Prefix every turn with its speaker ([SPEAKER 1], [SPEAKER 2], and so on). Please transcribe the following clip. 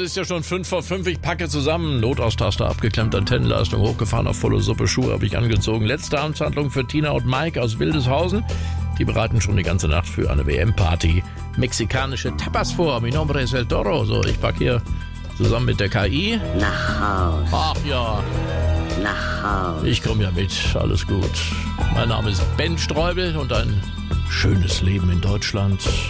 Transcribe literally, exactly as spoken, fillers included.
[SPEAKER 1] ist ja schon fünf vor fünf. Ich packe zusammen. Notaustasser abgeklemmt, Antennenleistung hochgefahren, auf volle Suppe, Schuhe habe ich angezogen. Letzte Amtshandlung für Tina und Mike aus Wildeshausen. Die bereiten schon die ganze Nacht für eine W M-Party mexikanische Tapas vor. Mi nombre es el Toro. So, ich packe hier zusammen mit der K I.
[SPEAKER 2] Nach Haus.
[SPEAKER 1] Ach ja.
[SPEAKER 2] Nach Haus.
[SPEAKER 1] Ich komme ja mit. Alles gut. Mein Name ist Ben Streubel und ein schönes Leben in Deutschland